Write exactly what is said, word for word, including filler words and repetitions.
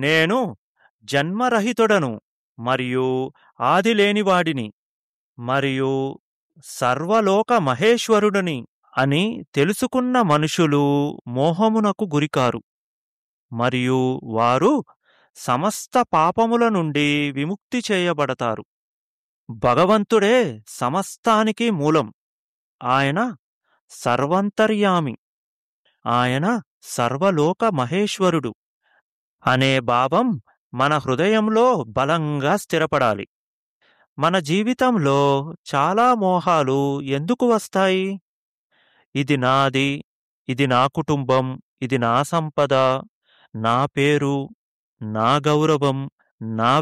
నేను జన్మరహితుడను మరియు ఆదిలేనివాడిని మరియు సర్వలోక మహేశ్వరుడని అని తెలుసుకున్న మనుషులు మోహమునకు గురికారు మరియు వారు సమస్త పాపముల నుండి విముక్తి చేయబడతారు. భగవంతుడే సమస్తానికి మూలం. ఆయన సర్వంతర్యామి. ఆయన సర్వలోక మహేశ్వరుడు అనే భావం మన హృదయంలో బలంగా స్థిరపడాలి. మన జీవితంలో చాలా మోహాలు ఎందుకు వస్తాయి? ఇది నాది, ఇది నా కుటుంబం, ఇది నా సంపద, నా పేరు, నా గౌరవం, నా